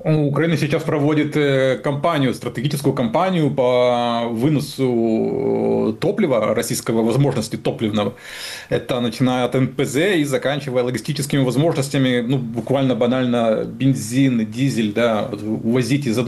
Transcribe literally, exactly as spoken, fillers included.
Украина сейчас проводит э, кампанию, стратегическую кампанию по выносу топлива, российского возможности топливного. Это начиная от эн пэ зэ и заканчивая логистическими возможностями, ну, буквально банально бензин, дизель, да, вот увозить из